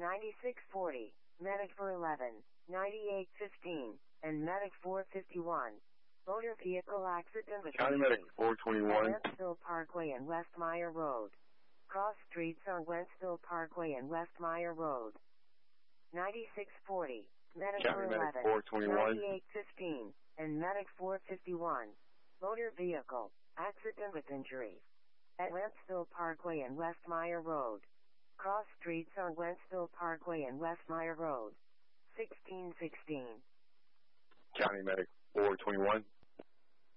9640, Medic 411, 9815, and Medic 451. Motor vehicle accident with County Medic 421. Wentzville Parkway and West Meyer Road. Cross streets on Wentzville Parkway and West Meyer Road. 9640, Medic County Medic 411, 421. 9815, and Medic 451. Motor vehicle accident with injury at Wentzville Parkway and West Meyer Road. Cross streets on Wentzville Parkway and West Meyer Road. 1616. County Medic 421.